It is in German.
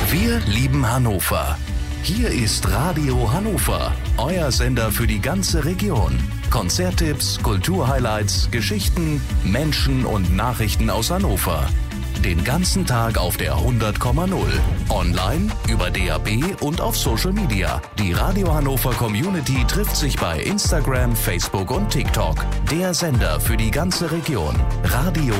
Wir lieben Hannover. Hier ist Radio Hannover, euer Sender für die ganze Region. Konzerttipps, Kulturhighlights, Geschichten, Menschen und Nachrichten aus Hannover. Den ganzen Tag auf der 100,0. Online, über DAB und auf Social Media. Die Radio Hannover Community trifft sich bei Instagram, Facebook und TikTok. Der Sender für die ganze Region. Radio